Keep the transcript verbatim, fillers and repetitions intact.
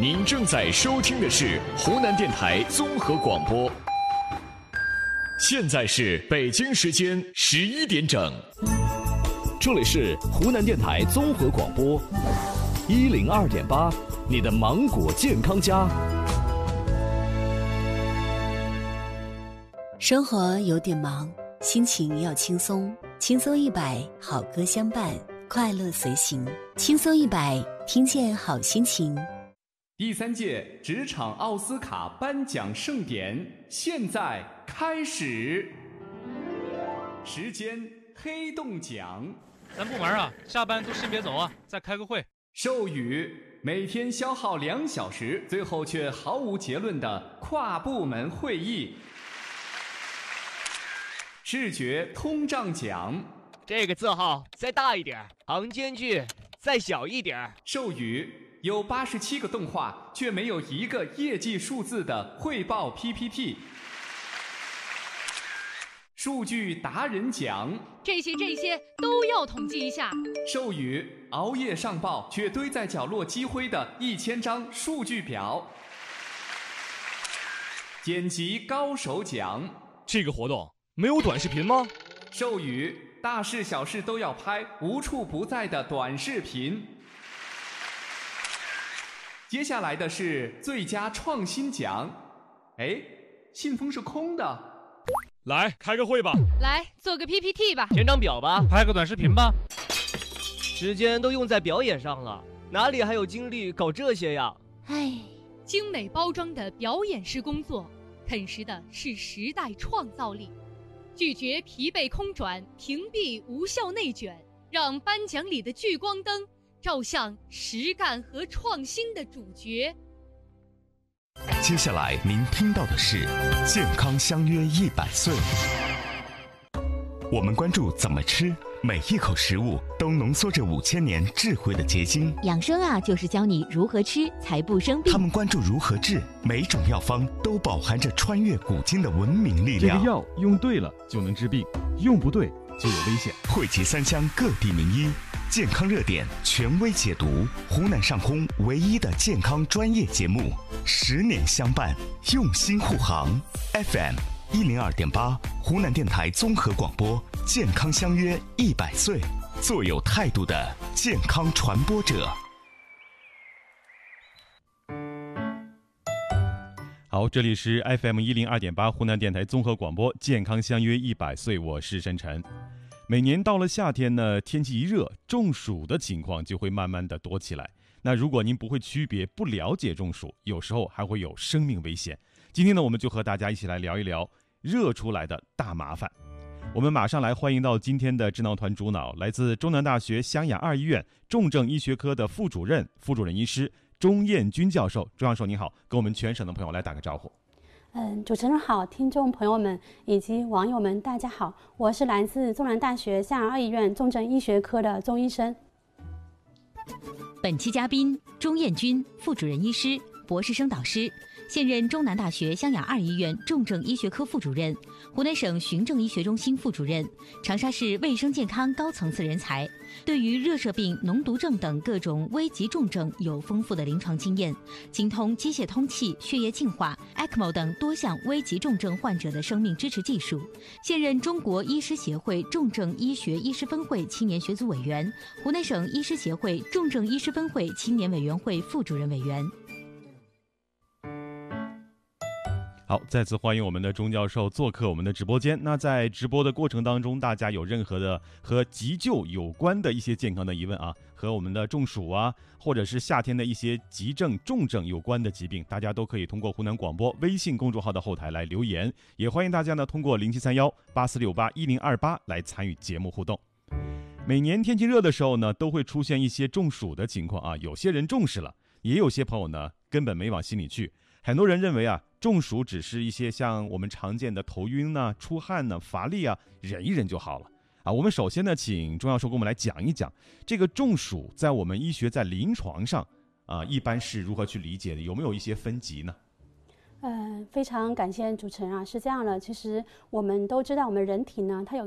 您正在收听的是湖南电台综合广播。现在是北京时间十一点整， 这里是湖南电台综合广播一零二点八，你的芒果健康家。 生活有点忙，心情要轻松，轻松一百，好歌相伴，快乐随行，轻松一百，听见好心情。 第三届职场奥斯卡颁奖盛典现在开始，时间黑洞奖。 咱部门啊，下班都先别走啊，再开个会。 授予每天消耗两小时，最后却毫无结论的跨部门会议。视觉通胀奖， 这个字号再大一点，行间距再小一点。 授予有八十七个动画却没有一个业绩数字的汇报 P P T。数据达人奖， 这些这些都要统计一下。 授予熬夜上报却堆在角落积灰的一千张数据表。剪辑高手奖， 这个活动没有短视频吗？ 授予大事小事都要拍，无处不在的短视频。接下来的是最佳创新奖。哎，信封是空的。 来开个会吧， 来做个 P P T 吧， 填张表吧， 拍个短视频吧。 时间都用在表演上了，哪里还有精力搞这些呀？ 唉，精美包装的表演式工作，啃食的是时代创造力。拒绝疲惫空转，屏蔽无效内卷，让颁奖里的聚光灯照向实干和创新的主角。 接下来您听到的是健康相约一百岁。我们关注怎么吃，每一口食物都浓缩着五千年智慧的结晶。 养生啊，就是教你如何吃才不生病。 他们关注如何治，每种药方都饱含着穿越古今的文明力量。 这个药用对了就能治病，用不对就有危险。 汇集三湘各地名医，健康热点权威解读，湖南上空唯一的健康专业节目，十年相伴，用心护航。F M 一零二点八，湖南电台综合广播，健康相约一百岁，做有态度的健康传播者。 好，这里是 F M 一零二点八，湖南电台综合广播，健康相约一百岁，我是申晨。每年到了夏天呢，天气一热，中暑的情况就会慢慢的多起来。那如果您不会区别、不了解中暑，有时候还会有生命危险。今天呢，我们就和大家一起来聊一聊热出来的大麻烦。我们马上来欢迎到今天的智囊团主脑，来自中南大学湘雅二医院重症医学科的副主任、副主任医师钟艳军教授。钟教授您好，跟我们全省的朋友来打个招呼。 嗯，主持人好，听众朋友们以及网友们，大家好，我是来自中南大学湘雅二医院重症医学科的钟医生。 本期嘉宾钟艳军，副主任医师、博士生导师，现任中南大学湘雅二医院重症医学科副主任，湖南省循证医学中心副主任，长沙市卫生健康高层次人才，对于热射病、脓毒症等各种危急重症有丰富的临床经验，精通机械通气、血液净化、E C M O 等多项危急重症患者的生命支持技术。现任中国医师协会重症医学医师分会青年学组委员，湖南省医师协会重症医师分会青年委员会副主任委员。 好，再次欢迎我们的钟教授做客我们的直播间。那在直播的过程当中，大家有任何的和急救有关的一些健康的疑问啊，和我们的中暑啊，或者是夏天的一些急症、重症有关的疾病，大家都可以通过湖南广播微信公众号的后台来留言，也欢迎大家呢通过零七三幺八四六八一零二八来参与节目互动。每年天气热的时候呢，都会出现一些中暑的情况啊，有些人重视了，也有些朋友呢根本没往心里去。很多人认为啊，中暑只是一些像我们常见的头晕呢、出汗呢、乏力啊，忍一忍就好了啊。我们首先呢，请钟教授给我们来讲一讲这个中暑在我们医学在临床上啊，一般是如何去理解的，有没有一些分级呢？ 呃，非常感谢主持人啊，是这样的，其实我们都知道，我们人体呢，它有